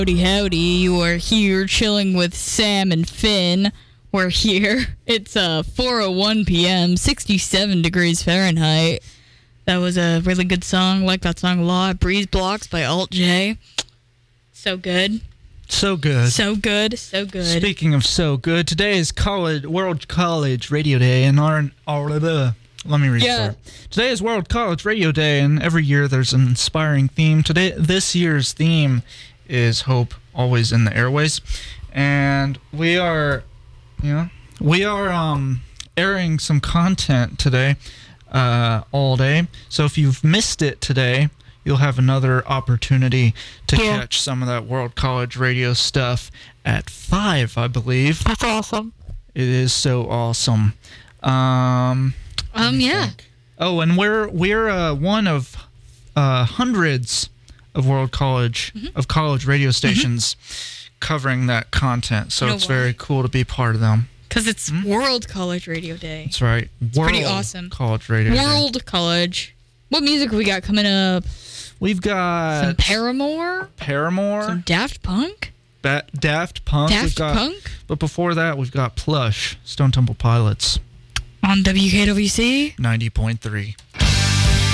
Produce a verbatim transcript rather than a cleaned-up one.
Howdy, howdy. You are here chilling with Sam and Finn. We're here. It's uh, four oh one p.m., sixty-seven degrees Fahrenheit. That was a really good song. Like that song a lot. Breeze Blocks by Alt J. So good. So good. So good. So good. Speaking of so good, today is college, World College Radio Day, and our, our uh, let me restart. Yeah. Today is World College Radio Day, and every year there's an inspiring theme. Today, this year's theme is Hope Always in the Airways, and we are, you know, we are um airing some content today, uh, all day. So if you've missed it today, you'll have another opportunity to yeah. catch some of that World College Radio stuff at five, I believe. That's awesome. It is so awesome. Um, Um, yeah. think. Oh, and we're we're uh, one of uh, hundreds of World College mm-hmm. of college radio stations mm-hmm. covering that content. So you know it's why? very cool to be part of them. Because it's mm-hmm. World College Radio Day. That's right. It's World pretty awesome. College Radio World Day. College. What music we got coming up? We've got some Paramore. Paramore. Some Daft Punk. Ba- Daft Punk. Daft we've got, Punk. But before that, we've got Plush, Stone Temple Pilots. On W K W C. ninety point three.